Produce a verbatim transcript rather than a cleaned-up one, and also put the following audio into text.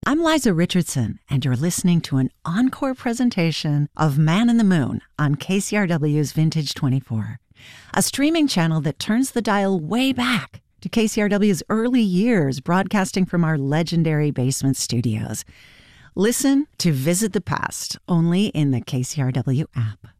I'm Liza Richardson, and you're listening to an encore presentation of Man in the Moon on K C R W's Vintage twenty-four, a streaming channel that turns the dial way back to K C R W's early years broadcasting from our legendary basement studios. Listen to Visit the Past only in the K C R W app.